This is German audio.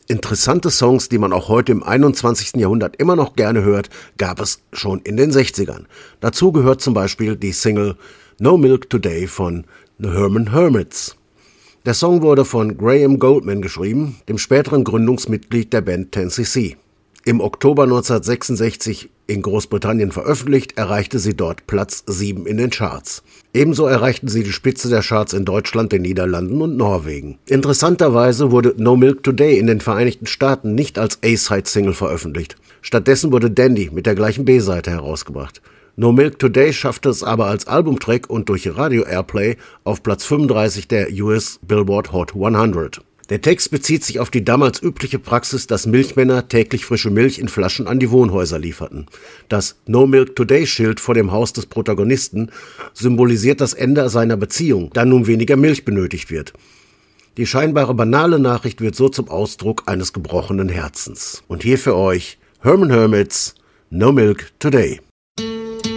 Interessante Songs, die man auch heute im 21. Jahrhundert immer noch gerne hört, gab es schon in den 60ern. Dazu gehört zum Beispiel die Single No Milk Today von The Herman Hermits. Der Song wurde von Graham Goldman geschrieben, dem späteren Gründungsmitglied der Band 10cc. Im Oktober 1966 in Großbritannien veröffentlicht, erreichte sie dort Platz 7 in den Charts. Ebenso erreichten sie die Spitze der Charts in Deutschland, den Niederlanden und Norwegen. Interessanterweise wurde No Milk Today in den Vereinigten Staaten nicht als A-Side-Single veröffentlicht. Stattdessen wurde Dandy mit der gleichen B-Seite herausgebracht. No Milk Today schaffte es aber als Albumtrack und durch Radio-Airplay auf Platz 35 der US Billboard Hot 100. Der Text bezieht sich auf die damals übliche Praxis, dass Milchmänner täglich frische Milch in Flaschen an die Wohnhäuser lieferten. Das No Milk Today-Schild vor dem Haus des Protagonisten symbolisiert das Ende seiner Beziehung, da nun weniger Milch benötigt wird. Die scheinbare banale Nachricht wird so zum Ausdruck eines gebrochenen Herzens. Und hier für euch Herman Hermits, No Milk Today.